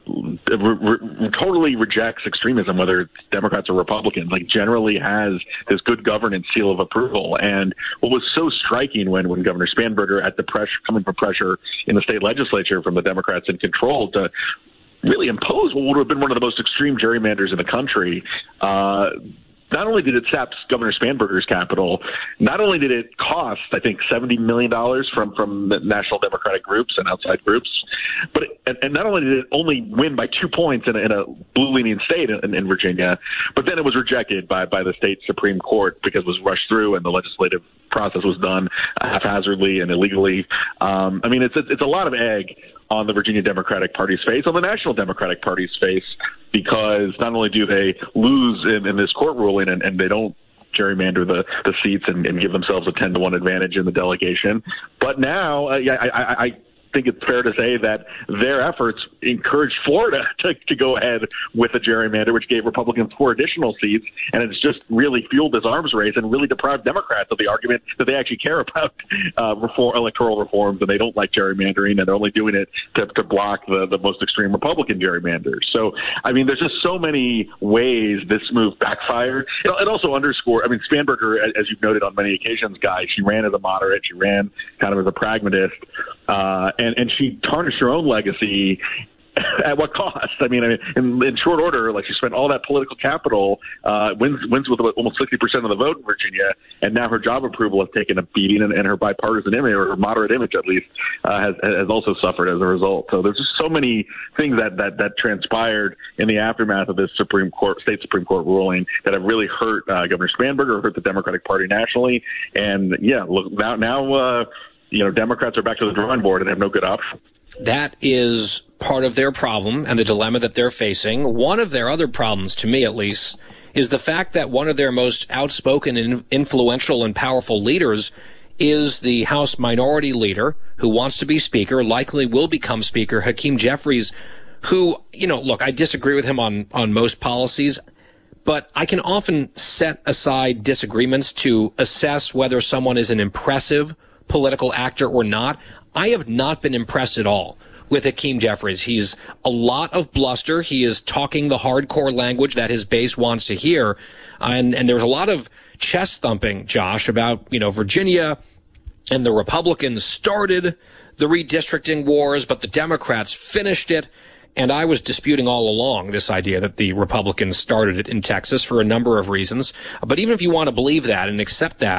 Speaker 6: totally rejects extremism, whether it's Democrats or Republicans, like generally has this good governance seal of approval. And what was so striking when Governor Spanberger, at the pressure, coming from pressure in the state legislature from the Democrats in control to really impose what would have been one of the most extreme gerrymanders in the country, not only did it sap Governor Spanberger's capital, not only did it cost, I think, $70 million from the national Democratic groups and outside groups, but and not only did it only win by 2 points in a blue-leaning state in Virginia, but then it was rejected by the state Supreme Court because it was rushed through and the legislative process was done haphazardly and illegally. I mean, it's a lot of egg on the Virginia Democratic Party's face, on the National Democratic Party's face, because not only do they lose in this court ruling and they don't gerrymander the seats and give themselves a 10-1 advantage in the delegation, but now I think it's fair to say that their efforts encouraged Florida to go ahead with a gerrymander, which gave Republicans 4 additional seats, and it's just really fueled this arms race and really deprived Democrats of the argument that they actually care about electoral reforms and they don't like gerrymandering and they're only doing it to block the most extreme Republican gerrymanders. So, I mean, there's just so many ways this move backfired. It also underscored, I mean, Spanberger, as you've noted on many occasions, Guy, she ran as a moderate, she ran kind of as a pragmatist, and she tarnished her own legacy at what cost? I mean, in short order, like she spent all that political capital, wins with almost 60% of the vote in Virginia, and now her job approval has taken a beating, and her bipartisan image, or her moderate image at least, has also suffered as a result. So there's just so many things that transpired in the aftermath of this state Supreme Court ruling that have really hurt Governor Spanberger, hurt the Democratic Party nationally, and yeah, look now. Democrats are back to the drawing board and have no good option.
Speaker 1: That is part of their problem and the dilemma that they're facing. One of their other problems, to me at least, is the fact that one of their most outspoken and influential and powerful leaders is the House Minority Leader who wants to be Speaker, likely will become Speaker, Hakeem Jeffries, who, look, I disagree with him on most policies, but I can often set aside disagreements to assess whether someone is an impressive political actor or not. I have not been impressed at all with Hakeem Jeffries. He's a lot of bluster. He is talking the hardcore language that his base wants to hear. And there's a lot of chest thumping, Josh, about, Virginia and the Republicans started the redistricting wars, but the Democrats finished it. And I was disputing all along this idea that the Republicans started it in Texas for a number of reasons. But even if you want to believe that and accept that,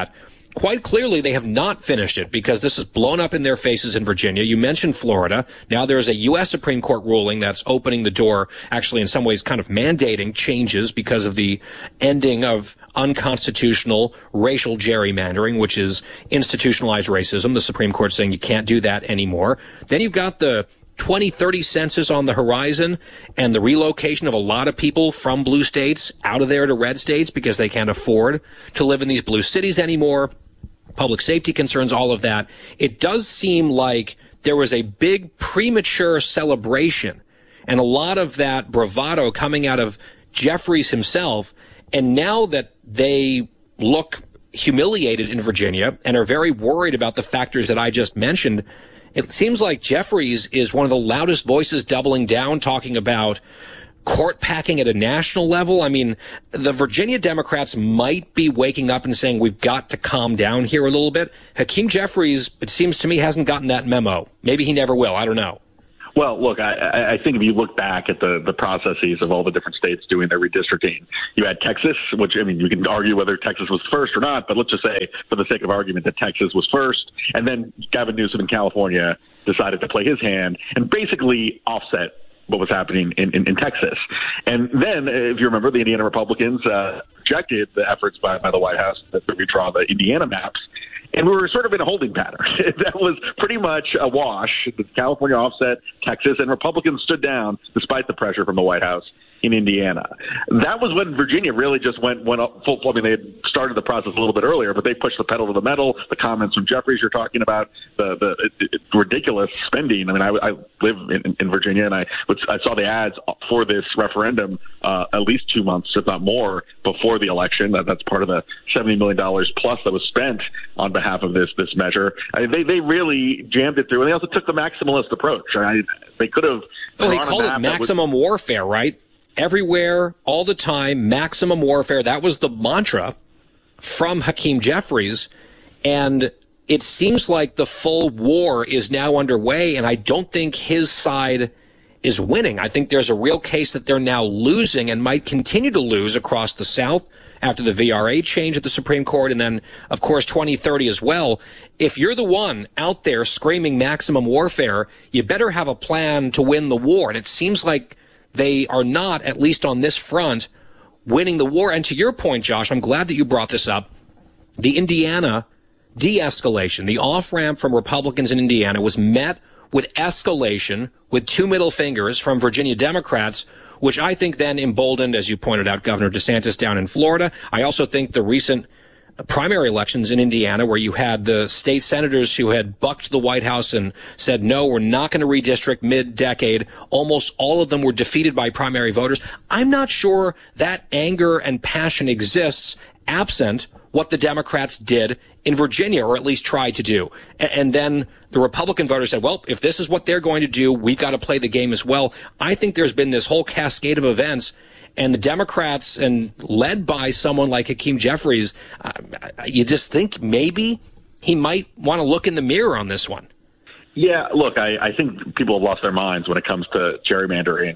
Speaker 1: quite clearly they have not finished it because this is blown up in their faces in Virginia. You mentioned Florida. Now there's a U.S. Supreme Court ruling that's opening the door, actually in some ways kind of mandating changes because of the ending of unconstitutional racial gerrymandering, which is institutionalized racism. The Supreme Court saying you can't do that anymore. Then you've got the 2030 census on the horizon and the relocation of a lot of people from blue states out of there to red states because they can't afford to live in these blue cities anymore. Public safety concerns, all of that. It does seem like there was a big premature celebration and a lot of that bravado coming out of Jeffries himself. And now that they look humiliated in Virginia and are very worried about the factors that I just mentioned, it seems like Jeffries is one of the loudest voices doubling down, talking about court packing at a national level. I mean, the Virginia Democrats might be waking up and saying, we've got to calm down here a little bit. Hakeem Jeffries, it seems to me, hasn't gotten that memo. Maybe he never will. I don't know.
Speaker 6: Well, look, I think if you look back at the processes of all the different states doing their redistricting, you had Texas, which, I mean, you can argue whether Texas was first or not, but let's just say, for the sake of argument, that Texas was first. And then Gavin Newsom in California decided to play his hand and basically offset what was happening in Texas. And then, if you remember, the Indiana Republicans rejected the efforts by the White House to redraw the Indiana maps. And we were sort of in a holding pattern. That was pretty much a wash. The California offset, Texas, and Republicans stood down despite the pressure from the White House in Indiana. That was when Virginia really just went up full. I mean, they had started the process a little bit earlier, but they pushed the pedal to the metal. The comments from Jeffries you're talking about, the ridiculous spending. I mean, I live in Virginia, and I saw the ads for this referendum at least 2 months, if not more, before the election. That's part of the $70 million plus that was spent on behalf of this measure. I mean, they really jammed it through, and they also took the maximalist approach. They could have.
Speaker 1: Well, they called it maximum warfare, right? Everywhere, all the time, maximum warfare. That was the mantra from Hakeem Jeffries. And it seems like the full war is now underway, and I don't think his side is winning. I think there's a real case that they're now losing and might continue to lose across the South after the VRA change at the Supreme Court, and then, of course, 2030 as well. If you're the one out there screaming maximum warfare, you better have a plan to win the war. And it seems like they are not, at least on this front, winning the war. And to your point, Josh, I'm glad that you brought this up. The Indiana de-escalation, the off-ramp from Republicans in Indiana was met with escalation with two middle fingers from Virginia Democrats, which I think then emboldened, as you pointed out, Governor DeSantis down in Florida. I also think the recent primary elections in Indiana, where you had the state senators who had bucked the White House and said, no, we're not going to redistrict mid-decade. Almost all of them were defeated by primary voters. I'm not sure that anger and passion exists absent what the Democrats did in Virginia, or at least tried to do. And then the Republican voters said, well, if this is what they're going to do, we've got to play the game as well. I think there's been this whole cascade of events. And the Democrats, and led by someone like Hakeem Jeffries, you just think maybe he might want to look in the mirror on this one.
Speaker 6: Yeah, look, I think people have lost their minds when it comes to gerrymandering,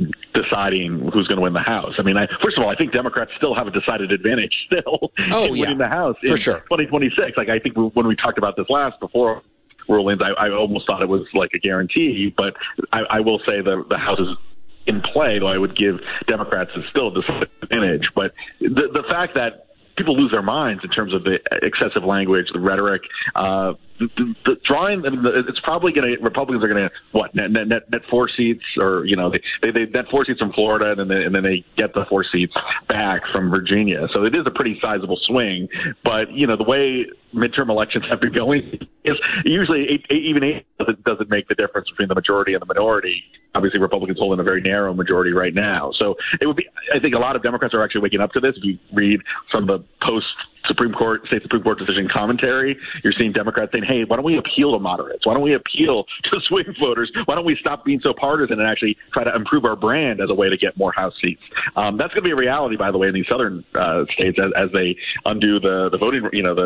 Speaker 6: deciding who's going to win the House. I mean, first of all, I think Democrats still have a decided advantage still in winning the House in 2026. Like, I think when we talked about this before rulings, I almost thought it was like a guarantee. But I will say the House is in play, though I would give Democrats still a decided advantage. But the fact that people lose their minds in terms of the excessive language, the rhetoric, the drawing. I mean, it's probably going to. Republicans are going to net 4 seats, or they net 4 seats from Florida, and then they get the 4 seats back from Virginia. So it is a pretty sizable swing. But the way midterm elections have been going is usually even eight doesn't make the difference between the majority and the minority. Obviously, Republicans hold in a very narrow majority right now. So it would be. I think a lot of Democrats are actually waking up to this. If you read some of the state Supreme Court decision commentary, you're seeing Democrats saying, hey, why don't we appeal to moderates? Why don't we appeal to swing voters? Why don't we stop being so partisan and actually try to improve our brand as a way to get more House seats? That's going to be a reality, by the way, in these southern states as they undo the voting,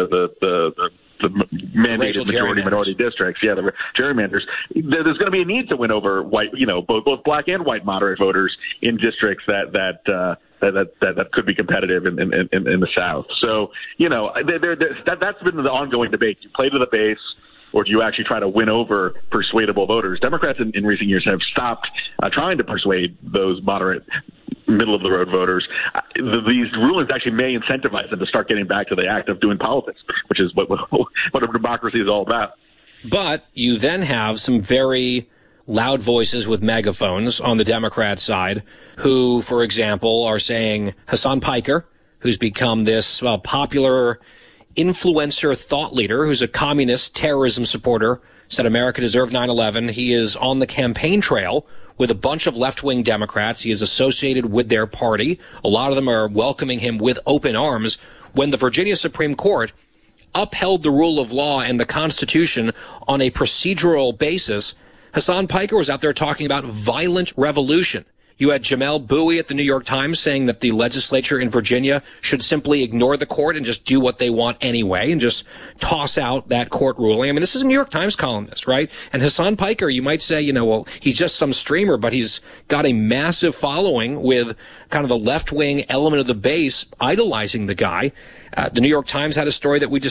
Speaker 6: the mandated minority districts. Yeah, the gerrymanders. There's going to be a need to win over white, both black and white moderate voters in districts that that could be competitive in the South. So, that's been the ongoing debate. You play to the base, or do you actually try to win over persuadable voters? Democrats in recent years have stopped trying to persuade those moderate, middle-of-the-road voters. These rulings actually may incentivize them to start getting back to the act of doing politics, which is what a democracy is all about.
Speaker 1: But you then have some very loud voices with megaphones on the Democrat side who, for example, are saying Hassan Piker, who's become this popular influencer thought leader, who's a communist terrorism supporter, said America deserved 9/11. He is on the campaign trail with a bunch of left-wing Democrats. He is associated with their party. A lot of them are welcoming him with open arms. When the Virginia Supreme Court upheld the rule of law and the Constitution on a procedural basis, Hassan Piker was out there talking about violent revolution. You had Jamel Bowie at the New York Times saying that the legislature in Virginia should simply ignore the court and just do what they want anyway and just toss out that court ruling. I mean, this is a New York Times columnist, right? And Hassan Piker, you might say, well, he's just some streamer, but he's got a massive following with kind of the left-wing element of the base idolizing the guy. The New York Times had a story that we